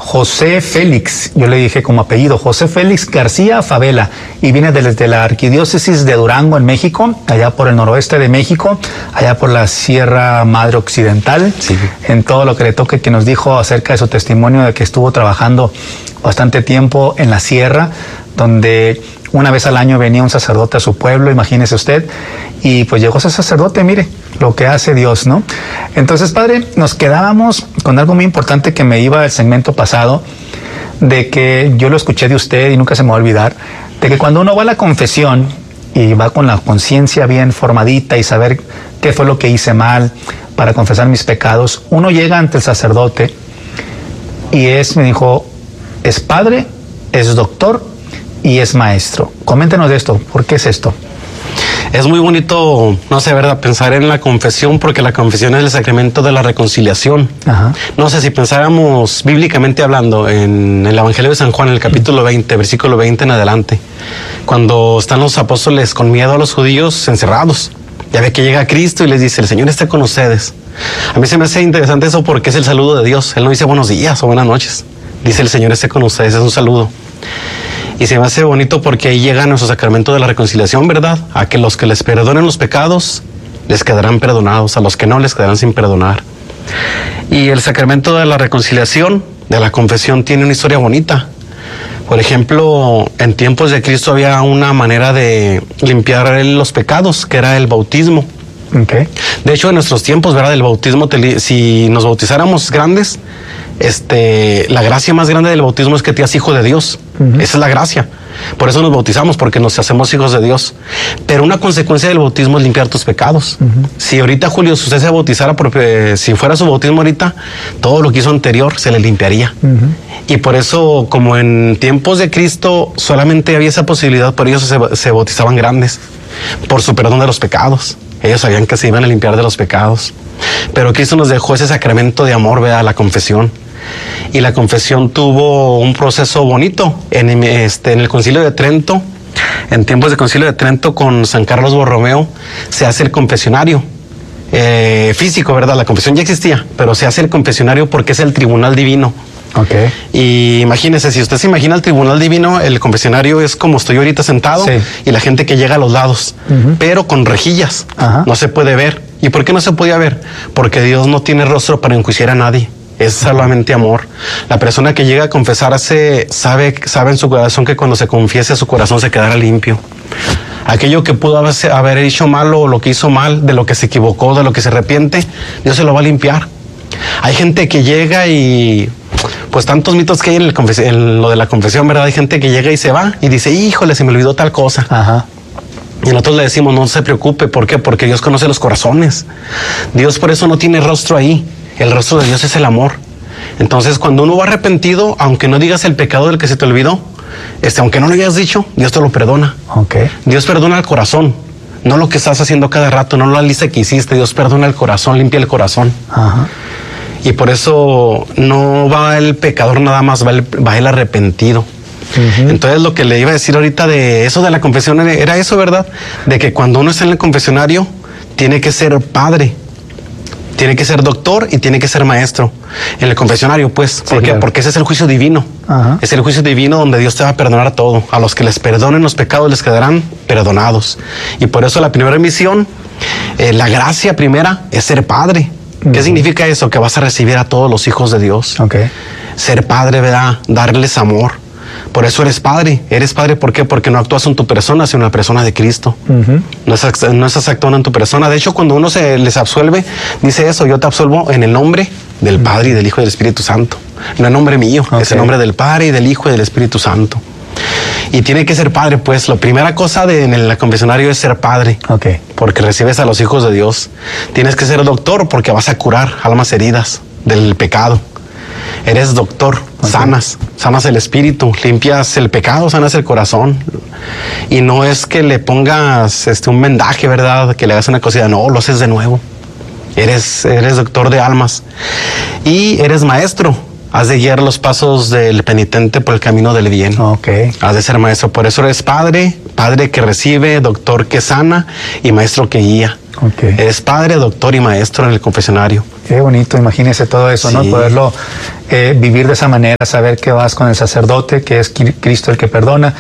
José Félix, yo le dije como apellido, José Félix García Favela, y viene desde la Arquidiócesis de Durango, en México, allá por el noroeste de México, allá por la Sierra Madre Occidental, sí. En todo lo que le toque, que nos dijo acerca de su testimonio de que estuvo trabajando bastante tiempo en la sierra, donde una vez al año venía un sacerdote a su pueblo, imagínese usted, y pues llegó ese sacerdote, mire lo que hace Dios, ¿no? Entonces, padre, nos quedábamos con algo muy importante que me iba el segmento pasado, de que yo lo escuché de usted y nunca se me va a olvidar, de que cuando uno va a la confesión y va con la conciencia bien formadita y saber qué fue lo que hice mal para confesar mis pecados, uno llega ante el sacerdote y me dijo, es padre, es doctor y es maestro. Coméntenos de esto, ¿por qué es esto? Es muy bonito, no sé, ¿verdad?, pensar en la confesión, porque la confesión es el sacramento de la reconciliación. Ajá. No sé, si pensáramos bíblicamente hablando en el Evangelio de San Juan, en el capítulo 20, versículo 20 en adelante, cuando están los apóstoles con miedo a los judíos encerrados, ya ve que llega Cristo y les dice, el Señor está con ustedes. A mí se me hace interesante eso porque es el saludo de Dios. Él no dice buenos días o buenas noches, dice el Señor esté con ustedes, es un saludo. Y se me hace bonito porque ahí llega nuestro sacramento de la reconciliación, ¿verdad? A que los que les perdonen los pecados les quedarán perdonados, a los que no les quedarán sin perdonar. Y el sacramento de la reconciliación, de la confesión, tiene una historia bonita. Por ejemplo, en tiempos de Cristo había una manera de limpiar los pecados, que era el bautismo. Okay. De hecho, en nuestros tiempos, ¿verdad?, el bautismo, si nos bautizáramos grandes, la gracia más grande del bautismo es que te haces hijo de Dios. Esa es la gracia. Por eso nos bautizamos, porque nos hacemos hijos de Dios. Pero una consecuencia del bautismo es limpiar tus pecados. Si ahorita, Julio, si usted se bautizara, si fuera su bautismo ahorita, todo lo que hizo anterior se le limpiaría. Y por eso, como en tiempos de Cristo solamente había esa posibilidad, por ellos se bautizaban grandes, por su perdón de los pecados. Ellos sabían que se iban a limpiar de los pecados. Pero Cristo nos dejó ese sacramento de amor, ¿verdad?, la confesión. Y la confesión tuvo un proceso bonito en el Concilio de Trento. En tiempos del Concilio de Trento, con San Carlos Borromeo, se hace el confesionario físico, ¿verdad? La confesión ya existía, pero se hace el confesionario porque es el tribunal divino. Okay. Y imagínese, si usted se imagina el tribunal divino, el confesionario es como estoy ahorita sentado, sí, y la gente que llega a los lados, pero con rejillas. No se puede ver. ¿Y por qué no se podía ver? Porque Dios no tiene rostro para enjuiciar a nadie. Es solamente amor. La persona que llega a confesarse sabe en su corazón que cuando se confiese, su corazón se quedará limpio. Aquello que pudo haber hecho mal, o lo que hizo mal, de lo que se equivocó, de lo que se arrepiente, Dios se lo va a limpiar. Hay gente que llega y, pues, tantos mitos que hay en lo de la confesión, ¿verdad? Hay gente que llega y se va y dice, híjole, se me olvidó tal cosa. Ajá. Y nosotros le decimos, no se preocupe. ¿Por qué? Porque Dios conoce los corazones. Dios por eso no tiene rostro ahí. El rostro de Dios es el amor. Entonces, cuando uno va arrepentido, aunque no digas el pecado del que se te olvidó, aunque no lo hayas dicho, Dios te lo perdona. Okay. Dios perdona el corazón, no lo que estás haciendo cada rato, no la lista que hiciste. Dios perdona el corazón, limpia el corazón. Ajá. Y por eso no va el pecador nada más, va el arrepentido. Entonces, lo que le iba a decir ahorita de eso de la confesión era eso, ¿verdad? De que cuando uno está en el confesionario, tiene que ser padre, tiene que ser doctor y tiene que ser maestro. En el confesionario, pues, ¿por qué? Claro. Porque ese es el juicio divino. Ajá. Es el juicio divino donde Dios te va a perdonar todo. A los que les perdonen los pecados les quedarán perdonados. Y por eso la primera misión, la gracia primera, es ser padre. ¿Qué significa eso? Que vas a recibir a todos los hijos de Dios. Okay. Ser padre, ¿verdad? Darles amor. Por eso eres padre. Eres padre, ¿por qué? Porque no actúas en tu persona, sino en la persona de Cristo. No estás actuando en tu persona. De hecho, cuando uno se les absuelve, dice eso: yo te absuelvo en el nombre del Padre y del Hijo y del Espíritu Santo. No en nombre mío, es el nombre del Padre y del Hijo y del Espíritu Santo. Y tiene que ser padre, pues. La primera cosa en el confesionario es ser padre. Porque recibes a los hijos de Dios. Tienes que ser doctor porque vas a curar almas heridas del pecado. Eres doctor, sanas el espíritu, limpias el pecado, sanas el corazón. Y no es que le pongas un vendaje, ¿verdad? Que le hagas una cosita, no, lo haces de nuevo. Eres doctor de almas. Y eres maestro. Has de guiar los pasos del penitente por el camino del bien. Has de ser maestro. Por eso eres padre, padre que recibe, doctor que sana y maestro que guía. Okay. Es padre, doctor y maestro en el confesionario. Qué bonito, imagínese todo eso, sí, ¿no? Poderlo vivir de esa manera, saber que vas con el sacerdote, que es Cristo el que perdona.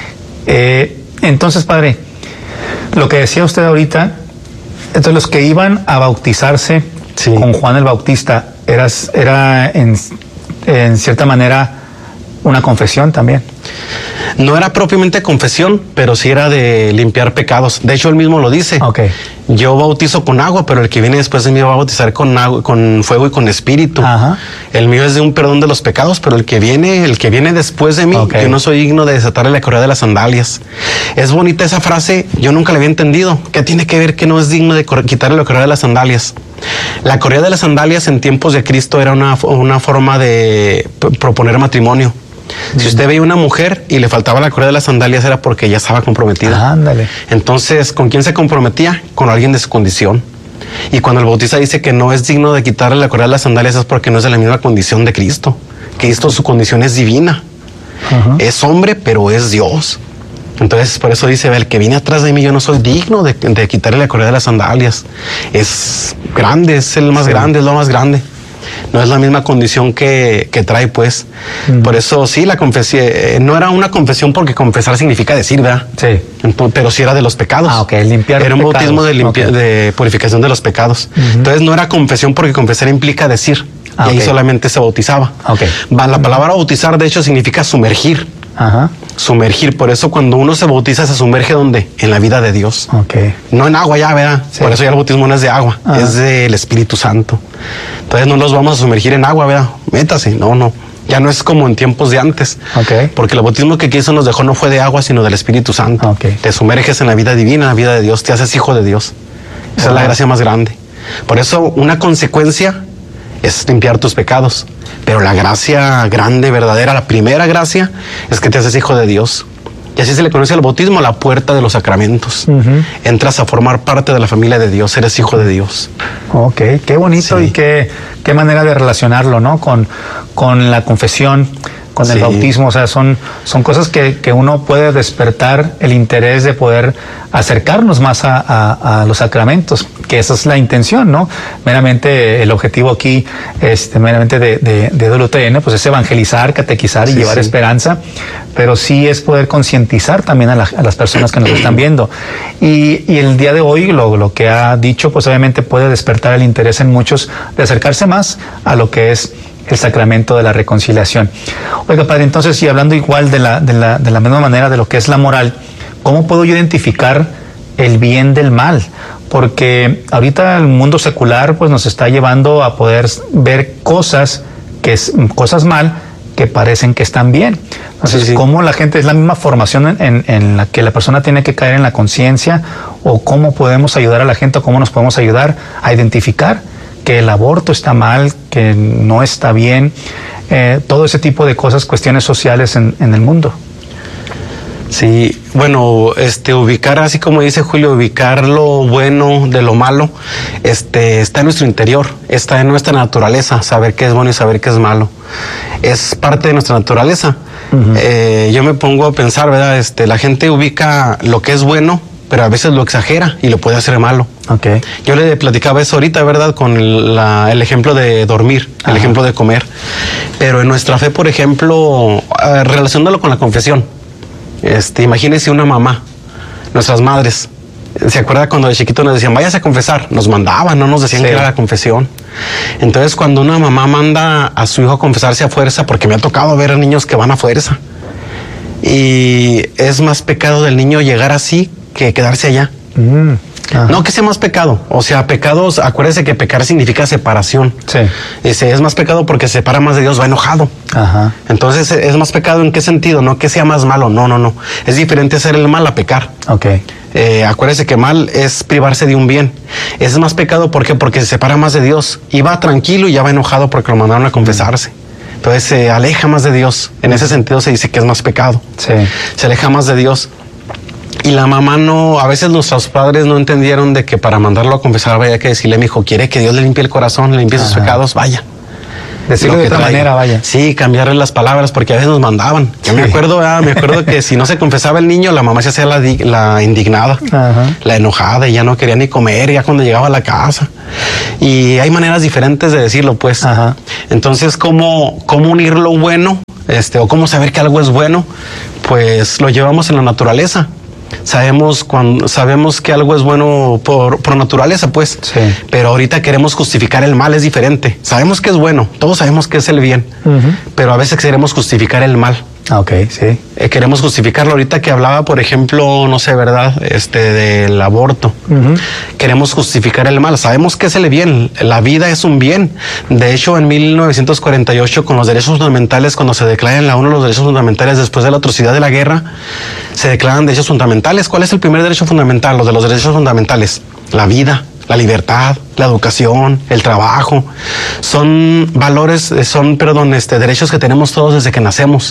Entonces, padre, lo que decía usted ahorita, entonces los que iban a bautizarse con Juan el Bautista, era en cierta manera una confesión también. No era propiamente confesión, pero sí era de limpiar pecados. De hecho, él mismo lo dice. Okay. Yo bautizo con agua, pero el que viene después de mí va a bautizar con agua, con fuego y con espíritu. Ajá. El mío es de un perdón de los pecados, pero el que viene después de mí, yo no soy digno de desatarle la correa de las sandalias. Es bonita esa frase, yo nunca la había entendido. ¿Qué tiene que ver que no es digno de quitarle la correa de las sandalias? La correa de las sandalias en tiempos de Cristo era una forma de proponer matrimonio. Si usted veía una mujer y le faltaba la correa de las sandalias, era porque ya estaba comprometida. Ándale. Entonces, ¿con quién se comprometía? Con alguien de su condición. Y cuando el bautista dice que no es digno de quitarle la correa de las sandalias, es porque no es de la misma condición de Cristo. Cristo, su condición es divina. Es hombre, pero es Dios. Entonces, por eso dice, el que viene atrás de mí, yo no soy digno de quitarle la correa de las sandalias. Es grande, es el más grande, es lo más grande. No es la misma condición que trae, pues. Por eso, sí, la confesión no era una confesión porque confesar significa decir, ¿verdad? Sí. Pero sí era de los pecados. Ah, ok, limpiar era un pecados. bautismo de purificación de los pecados. Entonces, no era confesión porque confesar implica decir. Y ahí solamente se bautizaba. La palabra bautizar, de hecho, significa sumergir. Ajá. Sumergir, por eso cuando uno se bautiza se sumerge ¿dónde? En la vida de Dios. No en agua ya, ¿verdad? Sí. Por eso ya el bautismo no es de agua, es del Espíritu Santo. Entonces no nos vamos a sumergir en agua, ¿verdad? Métase, no. Ya no es como en tiempos de antes. Porque el bautismo que Cristo nos dejó no fue de agua, sino del Espíritu Santo. Te sumerges en la vida divina, en la vida de Dios, te haces hijo de Dios. Esa es la gracia más grande. Por eso una consecuencia es limpiar tus pecados. Pero la gracia grande, verdadera, la primera gracia es que te haces hijo de Dios. Y así se le conoce al bautismo, la puerta de los sacramentos. Entras a formar parte de la familia de Dios, eres hijo de Dios. Ok, qué bonito y qué manera de relacionarlo, ¿no? Con la confesión, con el bautismo. O sea, son cosas que uno puede despertar el interés de poder acercarnos más a los sacramentos, que esa es la intención, ¿no? Meramente el objetivo aquí, meramente de WTN, pues es evangelizar, catequizar y llevar esperanza, pero sí es poder concientizar también a las personas que nos están viendo. Y el día de hoy, lo que ha dicho, pues obviamente puede despertar el interés en muchos de acercarse más a lo que es el sacramento de la reconciliación. Oiga, padre, entonces, y hablando igual de la misma manera de lo que es la moral, ¿cómo puedo yo identificar el bien del mal? Porque ahorita el mundo secular pues nos está llevando a poder ver cosas mal que parecen que están bien. Entonces, ¿cómo la gente, es la misma formación en la que la persona tiene que caer en la conciencia, o cómo podemos ayudar a la gente, o cómo nos podemos ayudar a identificar que el aborto está mal, que no está bien, todo ese tipo de cosas, cuestiones sociales en el mundo? Sí, bueno, ubicar, así como dice Julio, ubicar lo bueno de lo malo, está en nuestro interior, está en nuestra naturaleza, saber qué es bueno y saber qué es malo. Es parte de nuestra naturaleza. Yo me pongo a pensar, ¿verdad? La gente ubica lo que es bueno, pero a veces lo exagera y lo puede hacer malo. Yo le platicaba eso ahorita, ¿verdad? Con el ejemplo de dormir, el ejemplo de comer. Pero en nuestra fe, por ejemplo, relacionándolo con la confesión, imagínese una mamá, nuestras madres. ¿Se acuerda cuando de chiquito nos decían, váyase a confesar? Nos mandaban, no nos decían que era la confesión. Entonces, cuando una mamá manda a su hijo a confesarse a fuerza, porque me ha tocado ver a niños que van a fuerza, y es más pecado del niño llegar así que quedarse allá. No que sea más pecado, o sea, pecados, acuérdese que pecar significa separación. Es más pecado porque se separa más de Dios, va enojado. Entonces, es más pecado ¿en qué sentido? No que sea más malo, no. Es diferente hacer el mal a pecar. Acuérdese que mal es privarse de un bien. Es más pecado porque se separa más de Dios. Y va tranquilo y ya va enojado porque lo mandaron a confesarse. Entonces se aleja más de Dios. En ese sentido se dice que es más pecado. Se aleja más de Dios. Y la mamá a veces nuestros padres no entendieron de que para mandarlo a confesar había que decirle, mi hijo, quiere que Dios le limpie el corazón, le limpie sus pecados, vaya. Decirlo de otra manera, vaya. Sí, cambiarle las palabras, porque a veces nos mandaban. Yo me acuerdo que si no se confesaba el niño, la mamá se hacía la indignada, la enojada, y ya no quería ni comer, ya cuando llegaba a la casa. Y hay maneras diferentes de decirlo, pues. Entonces, ¿cómo unir lo bueno? O cómo saber que algo es bueno, pues lo llevamos en la naturaleza. Sabemos que algo es bueno por naturaleza, pues. Sí. Pero ahorita queremos justificar el mal, es diferente. Sabemos que es bueno, todos sabemos que es el bien, pero a veces queremos justificar el mal. Ok, sí. Queremos justificarlo. Ahorita que hablaba, por ejemplo, no sé, ¿verdad? Del aborto. Queremos justificar el mal. Sabemos que es el bien. La vida es un bien. De hecho, en 1948, con los derechos fundamentales, cuando se declaran en la ONU los derechos fundamentales después de la atrocidad de la guerra, se declaran derechos fundamentales. ¿Cuál es el primer derecho fundamental? Los de los derechos fundamentales. La vida, la libertad, la educación, el trabajo. Son valores, derechos que tenemos todos desde que nacemos.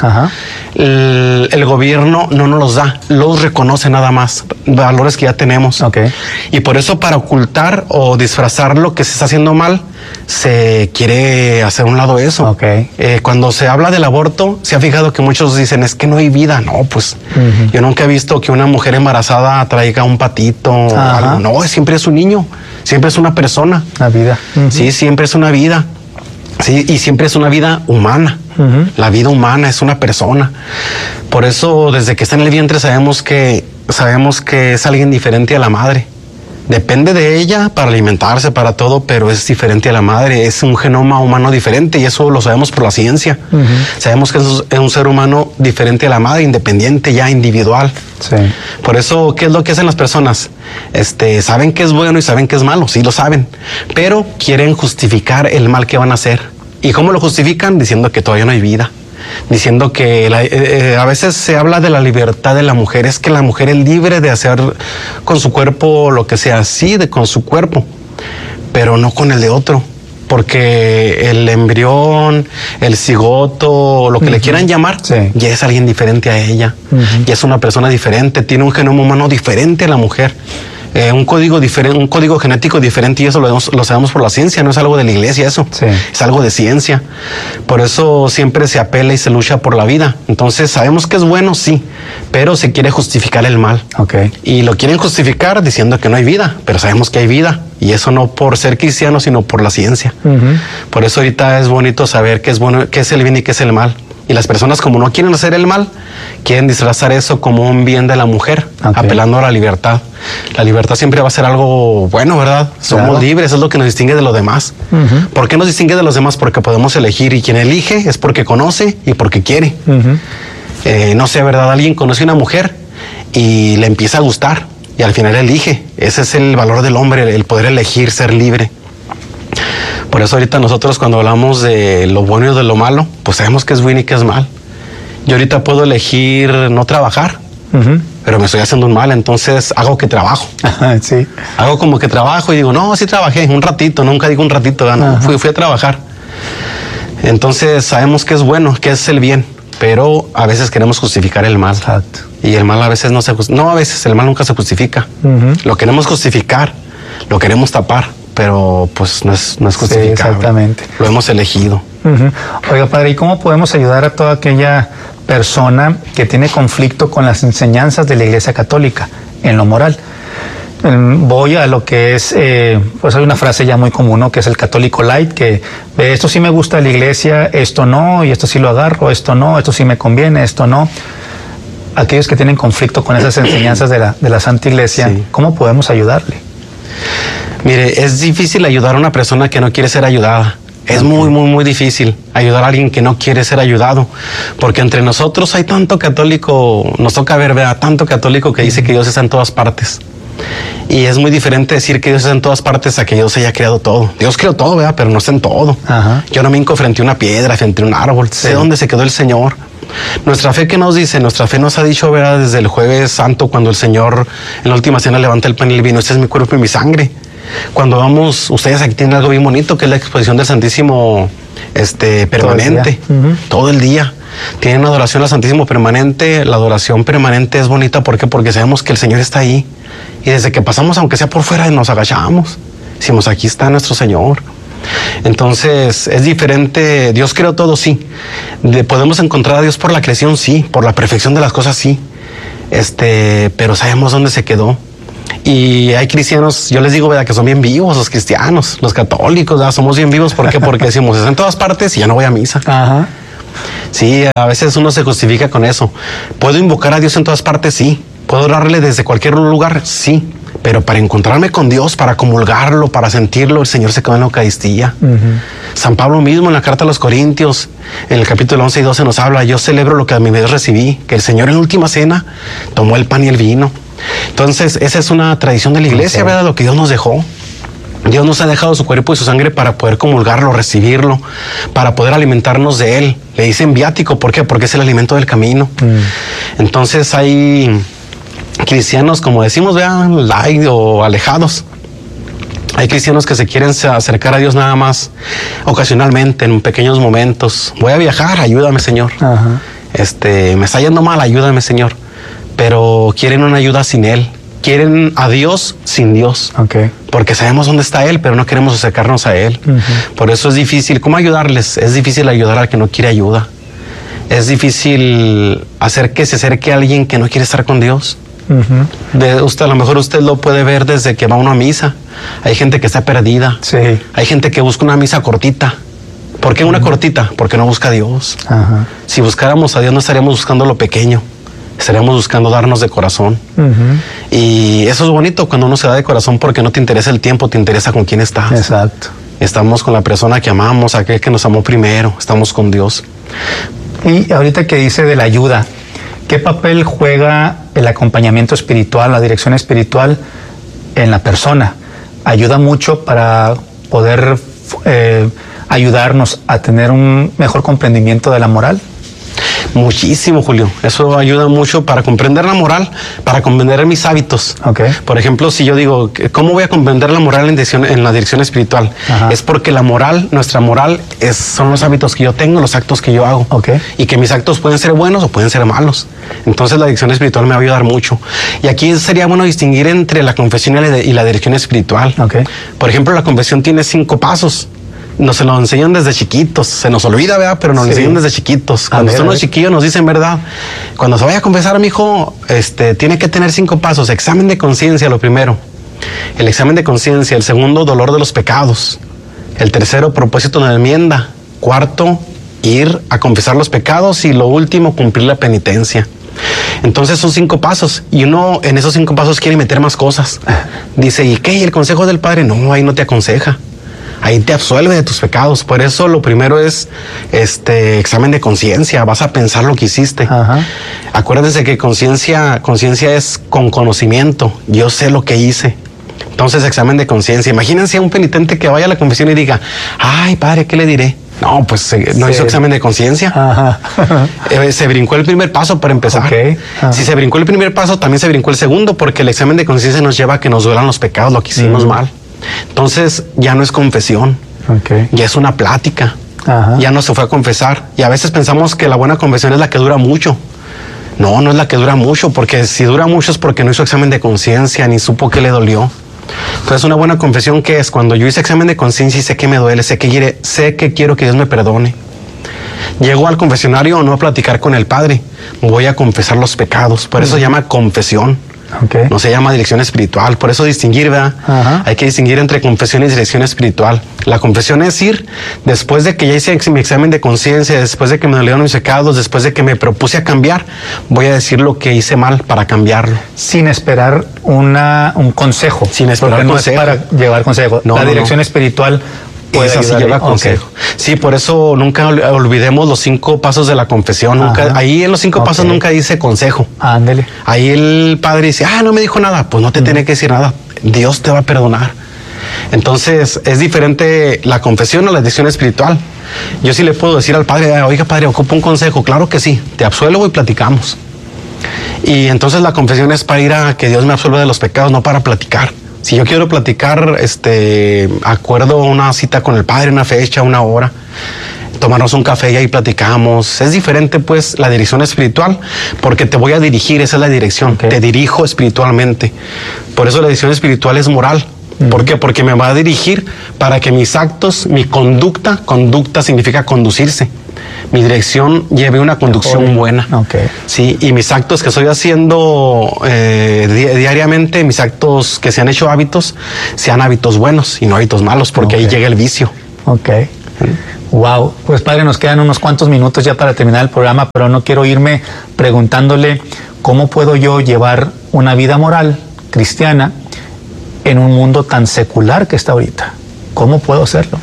El gobierno no nos los da, los reconoce nada más, valores que ya tenemos. Y por eso, para ocultar o disfrazar lo que se está haciendo mal, se quiere hacer a un lado eso. Cuando se habla del aborto, se ha fijado que muchos dicen, es que no hay vida. No, pues yo nunca he visto que una mujer embarazada traiga un patito o algo. No, siempre es un niño, siempre es una persona. Una vida. Sí, siempre es una vida. Sí, y siempre es una vida humana. La vida humana es una persona. Por eso, desde que está en el vientre, sabemos que es alguien diferente a la madre. Depende de ella para alimentarse, para todo, pero es diferente a la madre. Es un genoma humano diferente, y eso lo sabemos por la ciencia. Sabemos que es un ser humano diferente a la madre, independiente, ya individual. Sí. Por eso, ¿qué es lo que hacen las personas? Saben que es bueno y saben que es malo, sí lo saben, pero quieren justificar el mal que van a hacer. ¿Y cómo lo justifican? Diciendo que todavía no hay vida. Diciendo que a veces se habla de la libertad de la mujer. Es que la mujer es libre de hacer con su cuerpo lo que sea, sí, con su cuerpo, pero no con el de otro, porque el embrión, el cigoto, lo que le quieran llamar, ya es alguien diferente a ella, ya es una persona diferente, tiene un genoma humano diferente a la mujer. Un código diferente, un código genético diferente, y eso lo sabemos por la ciencia, no es algo de la iglesia, eso es algo de ciencia. Por eso siempre se apela y se lucha por la vida. Entonces sabemos que es bueno, sí, pero se quiere justificar el mal. Y lo quieren justificar diciendo que no hay vida, pero sabemos que hay vida, y eso no por ser cristiano, sino por la ciencia. Por eso ahorita es bonito saber qué es bueno, qué es el bien y qué es el mal. Y las personas, como no quieren hacer el mal, quieren disfrazar eso como un bien de la mujer, apelando a la libertad. La libertad siempre va a ser algo bueno, ¿verdad? Somos libres, es lo que nos distingue de los demás. ¿Por qué nos distingue de los demás? Porque podemos elegir, y quien elige es porque conoce y porque quiere. No sé, ¿verdad? Alguien conoce a una mujer y le empieza a gustar, y al final elige. Ese es el valor del hombre, el poder elegir, ser libre. Por eso ahorita nosotros, cuando hablamos de lo bueno y de lo malo, pues sabemos que es bueno y que es mal. Yo ahorita puedo elegir no trabajar, pero me estoy haciendo un mal, entonces hago que trabajo. Hago como que trabajo y digo, no, sí trabajé un ratito, nunca digo un ratito, no, fui a trabajar. Entonces sabemos que es bueno, que es el bien, pero a veces queremos justificar el mal. Y el mal a veces el mal nunca se justifica. Lo queremos justificar, lo queremos tapar, pero pues no es justificable. Exactamente. Lo hemos elegido. Oiga, padre, ¿y cómo podemos ayudar a toda aquella persona que tiene conflicto con las enseñanzas de la Iglesia Católica en lo moral? Voy a lo que es, pues hay una frase ya muy común, ¿no? Que es el católico light, que esto sí me gusta de la Iglesia, esto no, y esto sí lo agarro, esto no, esto sí me conviene, esto no. Aquellos que tienen conflicto con esas enseñanzas de la Santa Iglesia, ¿cómo podemos ayudarle? Mire, es difícil ayudar a una persona que no quiere ser ayudada. Es muy, muy, muy difícil ayudar a alguien que no quiere ser ayudado, porque entre nosotros hay tanto católico, nos toca ver, ¿verdad? Tanto católico que dice que Dios está en todas partes. Y es muy diferente decir que Dios está en todas partes a que Dios haya creado todo. Dios creó todo, ¿verdad? Pero no está en todo. Yo no me hinco frente a una piedra, frente a un árbol. Sé dónde se quedó el Señor. Nuestra fe, ¿qué nos dice? Nuestra fe nos ha dicho, ¿verdad? Desde el Jueves Santo, cuando el Señor en la última cena levanta el pan y el vino, este es mi cuerpo y mi sangre. Cuando vamos, ustedes aquí tienen algo bien bonito, que es la exposición del Santísimo permanente, todo el día. Tienen una adoración al Santísimo permanente. La adoración permanente es bonita, ¿por qué? Porque sabemos que el Señor está ahí. Y desde que pasamos, aunque sea por fuera, nos agachamos. Decimos, aquí está nuestro Señor. Entonces es diferente. Dios creó todo, sí. Podemos encontrar a Dios por la creación, sí. Por la perfección de las cosas, sí. Pero sabemos dónde se quedó. Y hay cristianos, yo les digo, ¿verdad?, que son bien vivos, los cristianos, los católicos, ¿verdad?, somos bien vivos. ¿Por qué? Porque decimos, es en todas partes y ya no voy a misa. Ajá. Sí, a veces uno se justifica con eso. ¿Puedo invocar a Dios en todas partes? Sí. ¿Puedo orarle desde cualquier lugar? Sí. Pero para encontrarme con Dios, para comulgarlo, para sentirlo, el Señor se quedó en la Eucaristía. San Pablo mismo en la carta a los Corintios, en el capítulo 11 y 12 nos habla: yo celebro lo que a mi vez recibí, que el Señor en la última cena tomó el pan y el vino. Entonces, esa es una tradición de la iglesia, ¿verdad? Lo que Dios nos dejó. Dios nos ha dejado su cuerpo y su sangre para poder comulgarlo, recibirlo, para poder alimentarnos de él. Le dicen viático, ¿por qué? Porque es el alimento del camino. Entonces hay cristianos, como decimos, vean, light o alejados. Hay cristianos que se quieren acercar a Dios nada más ocasionalmente, en pequeños momentos. Voy a viajar, ayúdame, Señor. Ajá. Me está yendo mal, ayúdame, Señor. Pero quieren una ayuda sin él. Quieren a Dios sin Dios. Okay. Porque sabemos dónde está él, pero no queremos acercarnos a él. Por eso es difícil. ¿Cómo ayudarles? Es difícil ayudar al que no quiere ayuda. Es difícil hacer que se acerque a alguien que no quiere estar con Dios. A lo mejor usted lo puede ver desde que va a una misa. Hay gente que está perdida. Sí. Hay gente que busca una misa cortita. ¿Por qué una cortita? Porque no busca a Dios. Ajá. Si buscáramos a Dios, no estaríamos buscando lo pequeño. Estaríamos buscando darnos de corazón. Y eso es bonito cuando uno se da de corazón, porque no te interesa el tiempo, te interesa con quién estás. Exacto. Estamos con la persona que amamos, aquel que nos amó primero. Estamos con Dios. Y ahorita que dice de la ayuda, ¿qué papel juega el acompañamiento espiritual, la dirección espiritual en la persona? ¿Ayuda mucho para poder ayudarnos a tener un mejor comprendimiento de la moral? Muchísimo, Julio. Eso ayuda mucho para comprender la moral, para comprender mis hábitos. Okay. Por ejemplo, si yo digo, ¿cómo voy a comprender la moral en la dirección espiritual? Ajá. Es porque la moral, nuestra moral, son los hábitos que yo tengo, los actos que yo hago. Okay. Y que mis actos pueden ser buenos o pueden ser malos. Entonces la dirección espiritual me va a ayudar mucho. Y aquí sería bueno distinguir entre la confesión y la dirección espiritual. Okay. Por ejemplo, la confesión tiene 5 pasos. Nos se lo enseñan desde chiquitos, se nos olvida, ¿verdad? Pero nos lo enseñan desde chiquitos. Cuando somos chiquillos nos dicen, ¿verdad? Cuando se vaya a confesar, mi hijo, tiene que tener 5 pasos. Examen de conciencia, lo primero. El examen de conciencia. El segundo, dolor de los pecados. El tercero, propósito de enmienda. Cuarto, ir a confesar los pecados. Y lo último, cumplir la penitencia. Entonces son 5 pasos. Y uno en esos 5 pasos quiere meter más cosas. Dice, ¿y qué? ¿Y el consejo del Padre? No, ahí no te aconseja. Ahí te absuelve de tus pecados. Por eso lo primero es examen de conciencia. Vas a pensar lo que hiciste. Ajá. Acuérdense que conciencia es con conocimiento. Yo sé lo que hice. Entonces, examen de conciencia. Imagínense a un penitente que vaya a la confesión y diga, ay, padre, ¿qué le diré? No, pues no hizo examen de conciencia. Se brincó el primer paso para empezar. Okay. Si se brincó el primer paso, también se brincó el segundo, porque el examen de conciencia nos lleva a que nos duelan los pecados, lo que hicimos mal. Entonces ya no es confesión, ya es una plática. Ajá. Ya no se fue a confesar. Y a veces pensamos que la buena confesión es la que dura mucho. No, no es la que dura mucho, porque si dura mucho es porque no hizo examen de conciencia ni supo qué le dolió. Entonces una buena confesión, ¿qué es? Cuando yo hice examen de conciencia y sé que me duele, sé que quiero que Dios me perdone. Llego al confesionario no a platicar con el Padre, voy a confesar los pecados. Por eso se llama confesión. Okay. No se llama dirección espiritual, por eso distinguir, ¿verdad? Ajá. Hay que distinguir entre confesión y dirección espiritual. La confesión es ir después de que ya hice mi examen de conciencia, después de que me dolieron mis pecados, después de que me propuse a cambiar, voy a decir lo que hice mal para cambiarlo. Sin esperar un consejo. Sin esperar consejo. No es para llevar consejo. No, la dirección espiritual esa sí lleva consejo. Sí, por eso nunca olvidemos los 5 pasos de la confesión. Nunca, ahí en los 5 pasos nunca dice consejo. Ándele. Ahí el Padre dice, no me dijo nada. Pues no te tiene que decir nada. Dios te va a perdonar. Entonces es diferente la confesión a la dirección espiritual. Yo sí le puedo decir al Padre, oiga, Padre, ocupo un consejo. Claro que sí, te absuelvo y platicamos. Y entonces la confesión es para ir a que Dios me absuelva de los pecados, no para platicar. Si yo quiero platicar, acuerdo una cita con el Padre, una fecha, una hora, tomarnos un café y ahí platicamos. Es diferente, pues, la dirección espiritual, porque te voy a dirigir, esa es la dirección. Te dirijo espiritualmente. Por eso la dirección espiritual es moral, ¿Por qué? Porque me va a dirigir para que mis actos, mi conducta significa conducirse, mi dirección lleve una conducción buena. Okay. Sí, y mis actos que estoy haciendo diariamente, mis actos que se han hecho hábitos, sean hábitos buenos y no hábitos malos, porque ahí llega el vicio. Ok. Wow. Pues padre, nos quedan unos cuantos minutos ya para terminar el programa, pero no quiero irme preguntándole cómo puedo yo llevar una vida moral cristiana en un mundo tan secular que está ahorita. ¿Cómo puedo hacerlo?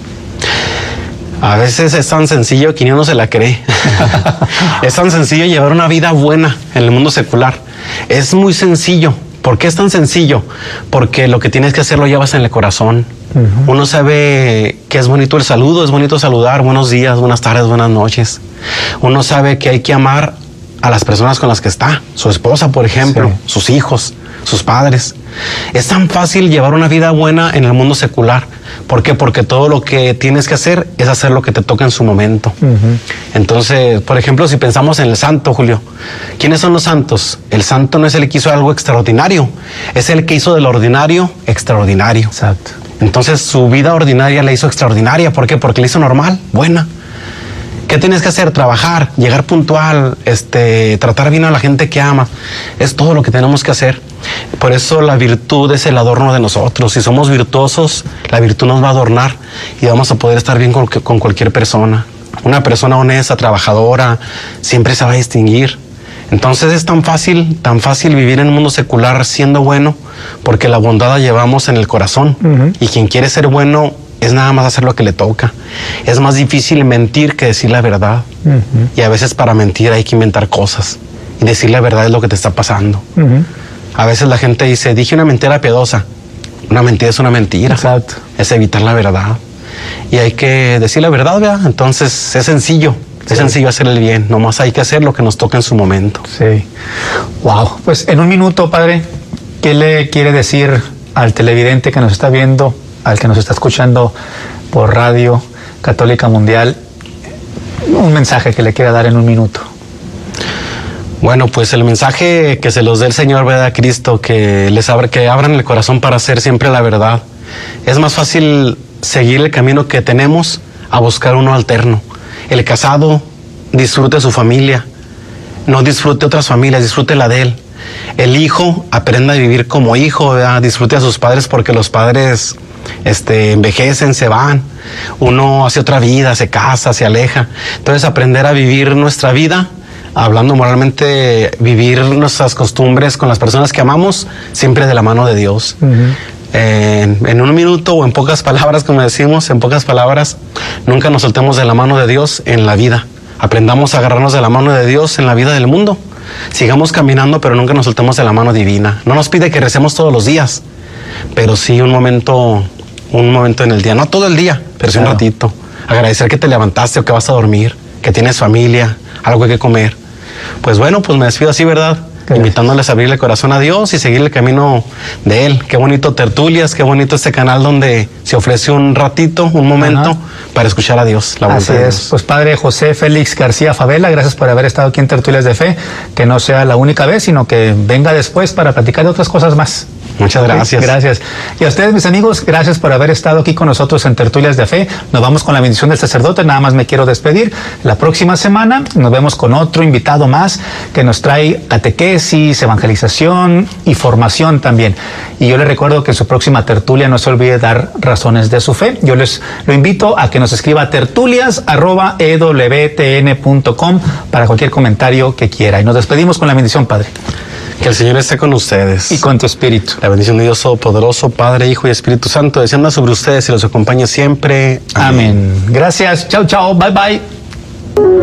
A veces es tan sencillo que ni uno se la cree. Es tan sencillo llevar una vida buena en el mundo secular. Es muy sencillo. ¿Por qué es tan sencillo? Porque lo que tienes que hacer lo llevas en el corazón. Uno sabe que es bonito el saludo, es bonito saludar, buenos días, buenas tardes, buenas noches. Uno sabe que hay que amar a las personas con las que está, su esposa, por ejemplo, sus hijos, sus padres. Es tan fácil llevar una vida buena en el mundo secular. ¿Por qué? Porque todo lo que tienes que hacer es hacer lo que te toca en su momento. Entonces, por ejemplo, si pensamos en el santo, Julio, ¿quiénes son los santos? El santo no es el que hizo algo extraordinario, es el que hizo de lo ordinario extraordinario. Exacto. Entonces, su vida ordinaria la hizo extraordinaria. ¿Por qué? Porque la hizo normal, buena. ¿Qué tienes que hacer? Trabajar, llegar puntual, tratar bien a la gente que ama. Es todo lo que tenemos que hacer. Por eso la virtud es el adorno de nosotros. Si somos virtuosos, la virtud nos va a adornar y vamos a poder estar bien con cualquier persona. Una persona honesta, trabajadora, siempre se va a distinguir. Entonces es tan fácil vivir en un mundo secular siendo bueno, porque la bondad la llevamos en el corazón. Y quien quiere ser bueno es nada más hacer lo que le toca. Es más difícil mentir que decir la verdad. Y a veces para mentir hay que inventar cosas. Y decir la verdad es lo que te está pasando. A veces la gente dice, dije una mentira piadosa. Una mentira es una mentira. Exacto. Es evitar la verdad. Y hay que decir la verdad, ¿verdad? Entonces es sencillo. Es sencillo hacer el bien. Nomás hay que hacer lo que nos toca en su momento. Sí. Wow. Pues en un minuto, padre, ¿qué le quiere decir al televidente que nos está viendo, al que nos está escuchando por Radio Católica Mundial? Un mensaje que le quiera dar en un minuto. Bueno, pues el mensaje que se los dé el Señor, ¿verdad? Cristo, que abran el corazón para hacer siempre la verdad. Es más fácil seguir el camino que tenemos a buscar uno alterno. El casado disfrute su familia, no disfrute otras familias, disfrute la de él. El hijo aprenda a vivir como hijo, ¿verdad? Disfrute a sus padres, porque los padres envejecen, se van. Uno hace otra vida, se casa, se aleja. Entonces aprender a vivir nuestra vida, hablando moralmente, vivir nuestras costumbres con las personas que amamos, siempre de la mano de Dios. En un minuto o en pocas palabras, como decimos, en pocas palabras, nunca nos soltemos de la mano de Dios en la vida. Aprendamos a agarrarnos de la mano de Dios en la vida del mundo. Sigamos caminando, pero nunca nos soltemos de la mano divina. No nos pide que recemos todos los días, pero sí un momento en el día. No todo el día, pero sí un ratito. Agradecer que te levantaste o que vas a dormir, que tienes familia, algo que comer. Pues bueno, pues me despido así, ¿verdad? Invitándoles a abrirle el corazón a Dios y seguir el camino de Él. Qué bonito Tertulias, qué bonito este canal donde se ofrece un ratito, un momento para escuchar a Dios, la voluntad de Dios. Así es. Pues Padre José Félix García Favela, gracias por haber estado aquí en Tertulias de Fe. Que no sea la única vez, sino que venga después para platicar de otras cosas más. Muchas gracias. Gracias. Y a ustedes, mis amigos, gracias por haber estado aquí con nosotros en Tertulias de Fe. Nos vamos con la bendición del sacerdote. Nada más me quiero despedir. La próxima semana nos vemos con otro invitado más que nos trae catequesis, evangelización y formación también. Y yo les recuerdo que en su próxima tertulia no se olvide dar razones de su fe. Yo les lo invito a que nos escriba a tertulias@ewtn.com para cualquier comentario que quiera. Y nos despedimos con la bendición, Padre. Que el Señor esté con ustedes. Y con tu espíritu. La bendición de Dios Todopoderoso, Padre, Hijo y Espíritu Santo, descienda sobre ustedes y los acompañe siempre. Amén. Gracias. Chao, chao. Bye, bye.